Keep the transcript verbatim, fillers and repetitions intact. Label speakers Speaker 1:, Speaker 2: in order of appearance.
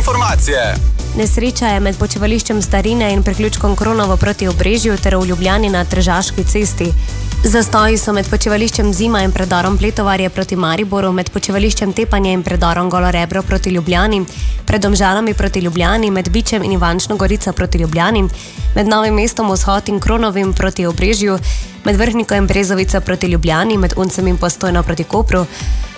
Speaker 1: informacije.
Speaker 2: Nesreča je med počivališčem Starine in priključkom Kronovo proti Obrežju ter v Ljubljani na Tržaški cesti. Zastoji so med počivališčem Zima in predorom Pletovarje proti Mariboru, med počivališčem Tepanje in predorom Golorebro proti Ljubljani, pred Domžalami proti Ljubljani, med Bičem in Ivančno Gorico proti Ljubljani, med Novim mestom Vzhod in Kronovim proti Obrežju, med Vrhniko in Brezovico proti Ljubljani, med Uncem in Postojno proti Kopru,